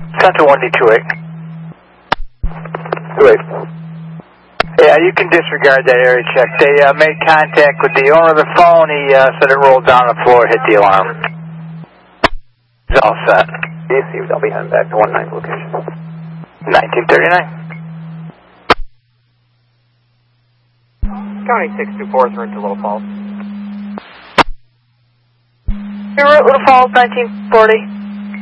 Central 1D28. 28. Yeah, you can disregard that area check. They made contact with the owner of the phone. He said it rolled down the floor, hit the alarm. It's all set. Received. I'll be heading back to 19 location. 1939. County 624 through into Little Falls. Little Falls, 1940.